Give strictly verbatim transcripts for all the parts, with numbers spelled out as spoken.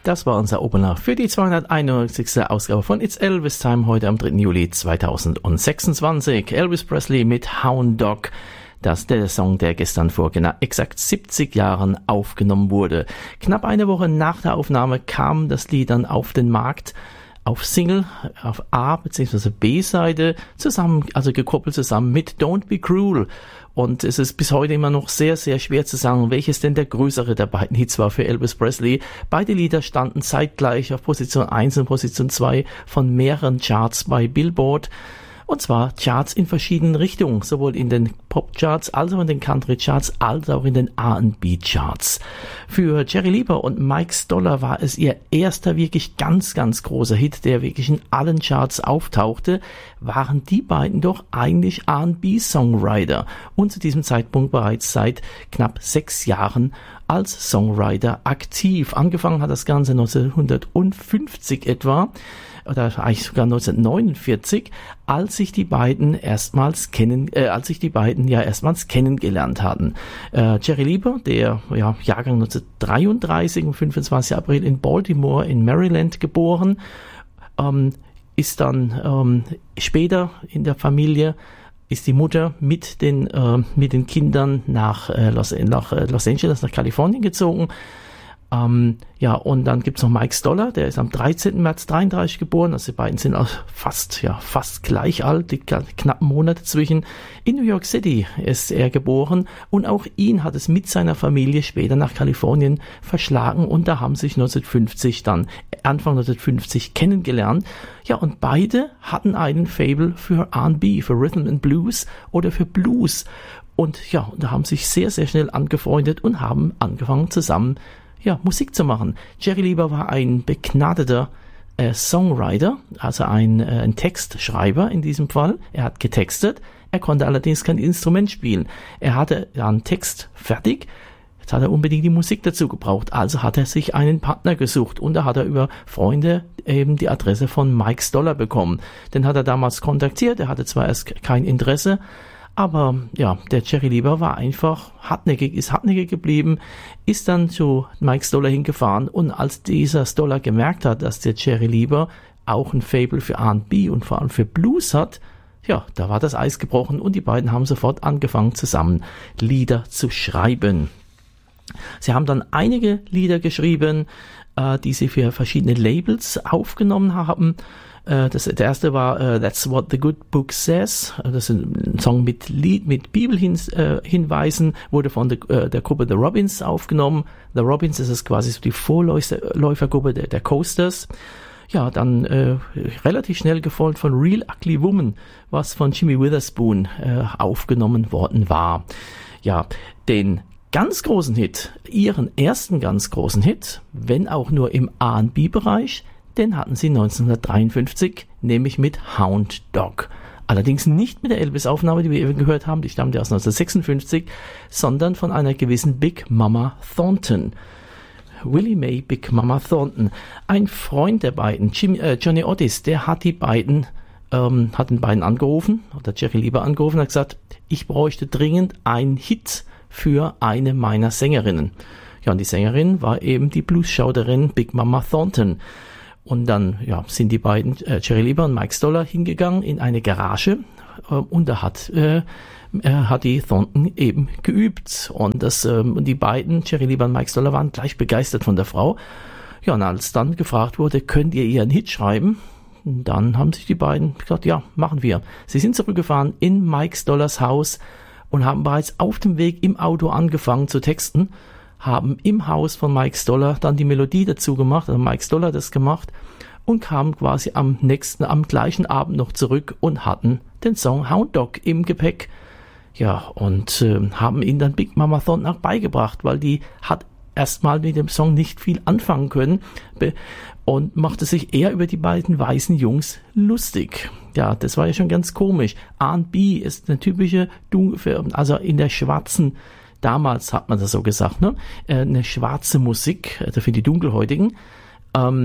Das war unser Opener für die zweihunderteinundneunzigste Ausgabe von It's Elvis Time heute am dritten Juli zweitausendsechsundzwanzig. Elvis Presley mit Hound Dog. Das ist der Song, der gestern vor genau exakt siebzig Jahren aufgenommen wurde. Knapp eine Woche nach der Aufnahme kam das Lied dann auf den Markt. Auf Single, auf A- bzw. B-Seite zusammen, also gekoppelt zusammen mit Don't Be Cruel. Und es ist bis heute immer noch sehr, sehr schwer zu sagen, welches denn der größere der beiden Hits war für Elvis Presley. Beide Lieder standen zeitgleich auf Position eins und Position zwei von mehreren Charts bei Billboard. Und zwar Charts in verschiedenen Richtungen, sowohl in den Pop-Charts als auch in den Country-Charts, als auch in den R and B-Charts. Für Jerry Lieber und Mike Stoller war es ihr erster wirklich ganz, ganz großer Hit, der wirklich in allen Charts auftauchte, waren die beiden doch eigentlich R and B-Songwriter und zu diesem Zeitpunkt bereits seit knapp sechs Jahren als Songwriter aktiv. Angefangen hat das Ganze neunzehnhundertfünfzig etwa, oder eigentlich sogar neunzehnhundertneunundvierzig, als sich die beiden erstmals kennen, äh, als sich die beiden ja erstmals kennengelernt hatten. Äh, Jerry Lieber, der ja Jahrgang neunzehnhundertdreiunddreißig, am fünfundzwanzigsten April in Baltimore in Maryland geboren, ähm, ist dann ähm, später in der Familie ist die Mutter mit den äh, mit den Kindern nach äh, Los, nach äh, Los Angeles, nach Kalifornien gezogen. Ähm, ja, und dann gibt's noch Mike Stoller, der ist am dreizehnten März dreiunddreißig geboren, also die beiden sind auch fast, ja, fast gleich alt, die knappen Monate zwischen. In New York City ist er geboren und auch ihn hat es mit seiner Familie später nach Kalifornien verschlagen und da haben sich neunzehnhundertfünfzig dann, Anfang neunzehnhundertfünfzig kennengelernt. Ja, und beide hatten einen Faible für R and B, für Rhythm and Blues oder für Blues. Und ja, da haben sich sehr, sehr schnell angefreundet und haben angefangen zusammen ja, Musik zu machen. Jerry Lieber war ein begnadeter äh, Songwriter, also ein, äh, ein Textschreiber in diesem Fall. Er hat getextet, er konnte allerdings kein Instrument spielen. Er hatte einen Text fertig, jetzt hat er unbedingt die Musik dazu gebraucht, also hat er sich einen Partner gesucht und da hat er über Freunde eben die Adresse von Mike Stoller bekommen. Den hat er damals kontaktiert, er hatte zwar erst kein Interesse, aber ja, der Jerry Lieber war einfach hartnäckig, ist hartnäckig geblieben, ist dann zu Mike Stoller hingefahren und als dieser Stoller gemerkt hat, dass der Jerry Lieber auch ein Faible für R and B und vor allem für Blues hat, ja, da war das Eis gebrochen und die beiden haben sofort angefangen, zusammen Lieder zu schreiben. Sie haben dann einige Lieder geschrieben, äh, die sie für verschiedene Labels aufgenommen haben. Das, der erste war uh, That's What the Good Book Says. Das ist ein Song mit Lied, mit Bibelhinweisen, wurde von der, uh, der Gruppe The Robins aufgenommen. The Robins, das ist quasi so die Vorläufergruppe der, der Coasters. Ja, dann äh, relativ schnell gefolgt von Real Ugly Woman, was von Jimmy Witherspoon äh, aufgenommen worden war. Ja, den ganz großen Hit, ihren ersten ganz großen Hit, wenn auch nur im R and B-Bereich, den hatten sie neunzehnhundertdreiundfünfzig, nämlich mit Hound Dog. Allerdings nicht mit der Elvis-Aufnahme, die wir eben gehört haben, die stammte aus neunzehnhundertsechsundfünfzig, sondern von einer gewissen Big Mama Thornton. Willie Mae Big Mama Thornton. Ein Freund der beiden, Jim, äh, Johnny Otis, der hat die beiden, ähm, hat den beiden angerufen, oder Jerry Lieber angerufen und hat gesagt, ich bräuchte dringend einen Hit für eine meiner Sängerinnen. Ja, und die Sängerin war eben die Blues-Schauderin Big Mama Thornton. Und dann ja, sind die beiden, äh, Jerry Lieber und Mike Stoller, hingegangen in eine Garage äh, und da hat, äh, hat die Thornton eben geübt. Und, das, äh, und die beiden, Jerry Lieber und Mike Stoller, waren gleich begeistert von der Frau. Ja, und als dann gefragt wurde, könnt ihr ihren Hit schreiben? Und dann haben sich die beiden gesagt, ja, machen wir. Sie sind zurückgefahren in Mike Stollers Haus und haben bereits auf dem Weg im Auto angefangen zu texten, haben im Haus von Mike Stoller dann die Melodie dazu gemacht, also Mike Stoller das gemacht und kamen quasi am nächsten, am gleichen Abend noch zurück und hatten den Song Hound Dog im Gepäck. Ja, und äh, haben ihn dann Big Mama Thornton auch beigebracht, weil die hat erstmal mit dem Song nicht viel anfangen können be- und machte sich eher über die beiden weißen Jungs lustig. Ja, das war ja schon ganz komisch. R and B ist eine typische, also in der schwarzen, damals hat man das so gesagt, ne, eine schwarze Musik, also für die Dunkelhäutigen. Ähm,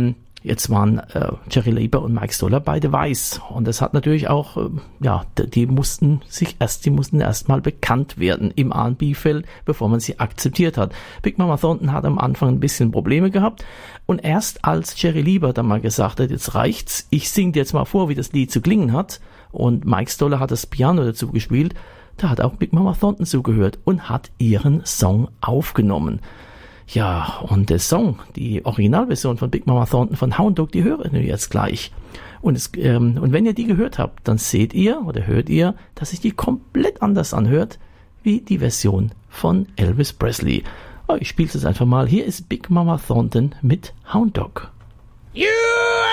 Jetzt waren äh, Jerry Leiber und Mike Stoller beide weiß. Und das hat natürlich auch, äh, ja, die mussten sich erst, die mussten erstmal bekannt werden im R and B-Feld, bevor man sie akzeptiert hat. Big Mama Thornton hat am Anfang ein bisschen Probleme gehabt. Und erst als Jerry Leiber dann mal gesagt hat, jetzt reicht's, ich sing dir jetzt mal vor, wie das Lied zu klingen hat, und Mike Stoller hat das Piano dazu gespielt, da hat auch Big Mama Thornton zugehört und hat ihren Song aufgenommen. Ja, und der Song, die Originalversion von Big Mama Thornton von Hound Dog, die hören wir jetzt gleich. Und, es, ähm, und wenn ihr die gehört habt, dann seht ihr oder hört ihr, dass sich die komplett anders anhört wie die Version von Elvis Presley. Oh, ich spiele es einfach mal. Hier ist Big Mama Thornton mit Hound Dog. You